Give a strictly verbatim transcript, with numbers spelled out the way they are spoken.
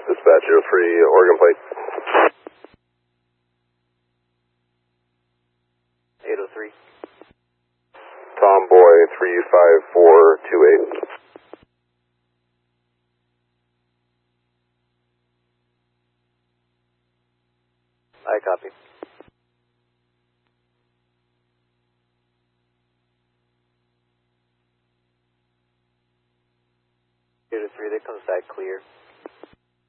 Dispatch zero three, Oregon plate. eight oh three. Tomboy three five four two eight. I copy. eight oh three, they come back clear.